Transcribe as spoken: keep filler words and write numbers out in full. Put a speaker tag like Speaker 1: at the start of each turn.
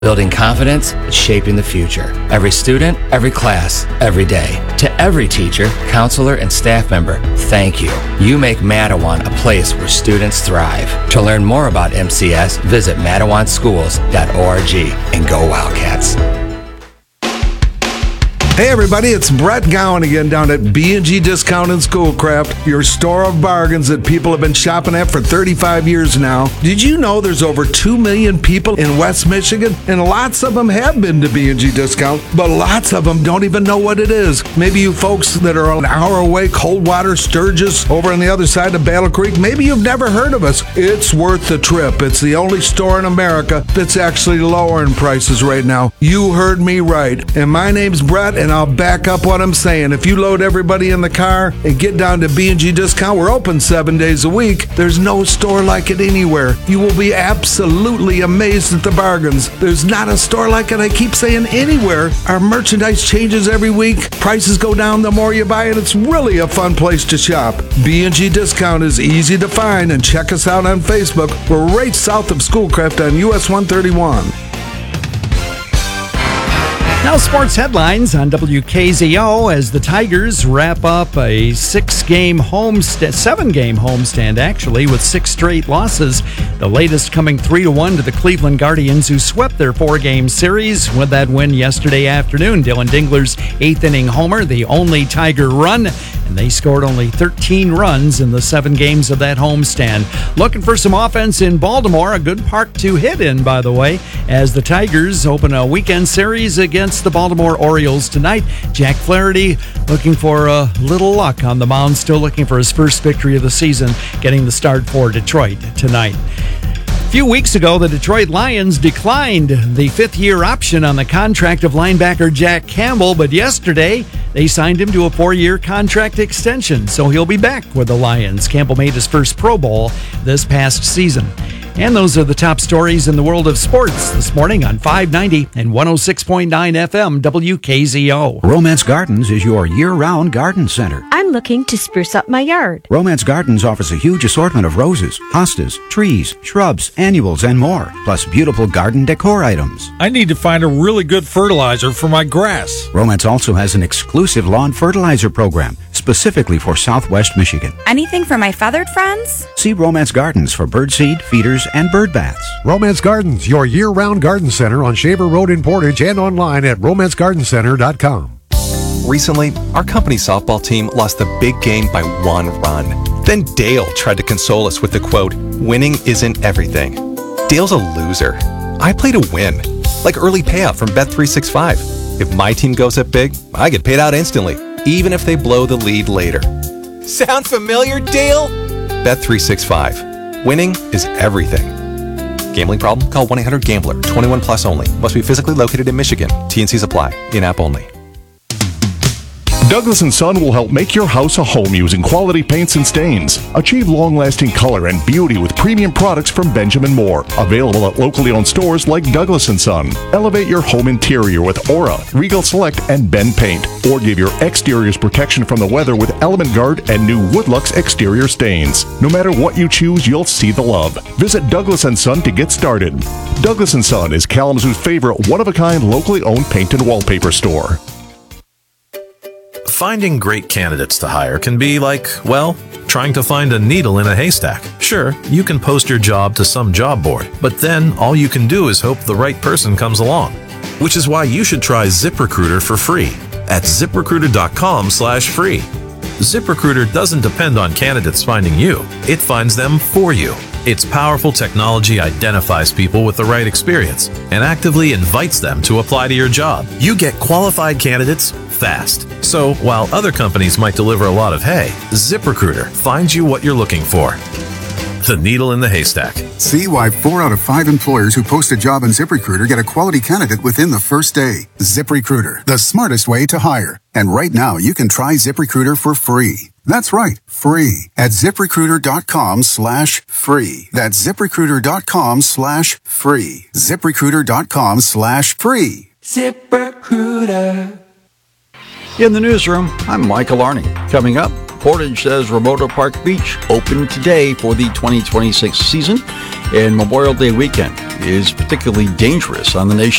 Speaker 1: Building confidence, shaping the future. Every student, every class, every day. To every teacher, counselor, and staff member, thank you. You make Matawan a place where students thrive. To learn more about M C S, visit madawan schools dot org and go Wildcats.
Speaker 2: Hey everybody, it's Brett Gowan again down at B and G Discount and Schoolcraft, your store of bargains that people have been shopping at for thirty-five years now. Did you know there's over two million people in West Michigan? And lots of them have been to B and G Discount, but lots of them don't even know what it is. Maybe you folks that are an hour away, Coldwater, Sturgis, over on the other side of Battle Creek, maybe you've never heard of us. It's worth the trip. It's the only store in America that's actually lowering prices right now. You heard me right. And my name's Brett, and I'll back up what I'm saying. If you load everybody in the car and get down to B and G Discount, we're open seven days a week. There's no store like it anywhere. You will be absolutely amazed at the bargains. There's not a store like it, I keep saying, anywhere. Our merchandise changes every week. Prices go down the more you buy it. It's really a fun place to shop. B and G Discount is easy to find, and check us out on Facebook. We're right south of Schoolcraft on U S one thirty-one.
Speaker 3: Now sports headlines on W K Z O as the Tigers wrap up a six-game homestand, seven-game homestand actually, with six straight losses. The latest coming three to one to the Cleveland Guardians, who swept their four-game series with that win yesterday afternoon. Dylan Dingler's eighth-inning homer, the only Tiger run, and they scored only thirteen runs in the seven games of that homestand. Looking for some offense in Baltimore, a good park to hit in, by the way, as the Tigers open a weekend series against the Baltimore Orioles tonight. Jack Flaherty looking for a little luck on the mound, still looking for his first victory of the season, getting the start for Detroit tonight. A few weeks ago, the Detroit Lions declined the fifth-year option on the contract of linebacker Jack Campbell, but yesterday they signed him to a four-year contract extension, so he'll be back with the Lions. Campbell made his first Pro Bowl this past season. And those are the top stories in the world of sports this morning on five ninety and one oh six point nine F M W K Z O.
Speaker 4: Romance Gardens is your year-round garden center.
Speaker 5: I'm looking to spruce up my yard.
Speaker 4: Romance Gardens offers a huge assortment of roses, hostas, trees, shrubs, annuals, and more, plus beautiful garden decor items.
Speaker 6: I need to find a really good fertilizer for my grass.
Speaker 4: Romance also has an exclusive lawn fertilizer program specifically for Southwest Michigan.
Speaker 7: Anything for my feathered friends?
Speaker 4: See Romance Gardens for birdseed, feeders, and bird baths.
Speaker 8: Romance Gardens, your year-round garden center on Shaver Road in Portage and online at romance garden center dot com.
Speaker 9: Recently, our company softball team lost the big game by one run. Then Dale tried to console us with the quote, "Winning isn't everything." Dale's a loser. I play to win, like early payout from Bet three sixty-five. If my team goes up big, I get paid out instantly, even if they blow the lead later. Sound familiar, Dale? Bet three sixty-five. Winning is everything. Gambling problem? Call one eight hundred gambler. twenty-one plus only. Must be physically located in Michigan. T and Cs apply. In-app only.
Speaker 10: Douglas and Son will help make your house a home using quality paints and stains. Achieve long-lasting color and beauty with premium products from Benjamin Moore. Available at locally owned stores like Douglas and Son. Elevate your home interior with Aura, Regal Select, and Ben Paint. Or give your exteriors protection from the weather with Element Guard and new Woodlux exterior stains. No matter what you choose, you'll see the love. Visit Douglas and Son to get started. Douglas and Son is Kalamazoo's favorite one-of-a-kind locally owned paint and wallpaper store.
Speaker 11: Finding great candidates to hire can be like, well, trying to find a needle in a haystack. Sure, you can post your job to some job board, but then all you can do is hope the right person comes along. Which is why you should try ZipRecruiter for free at zip recruiter dot com slash free. ZipRecruiter doesn't depend on candidates finding you. It finds them for you. Its powerful technology identifies people with the right experience and actively invites them to apply to your job. You get qualified candidates fast. So while other companies might deliver a lot of hay, ZipRecruiter finds you what you're looking for. The needle in the haystack.
Speaker 12: See why four out of five employers who post a job on ZipRecruiter get a quality candidate within the first day. ZipRecruiter, the smartest way to hire. And right now, you can try ZipRecruiter for free. That's right, free. At zip recruiter dot com slash free. That's zip recruiter dot com slash free. zip recruiter dot com slash free.
Speaker 13: ZipRecruiter.
Speaker 14: In the newsroom, I'm Michael Arney. Coming up,
Speaker 13: Portage says Ramona Park Beach open today for the twenty twenty-six season, and Memorial Day weekend is particularly dangerous on the nation.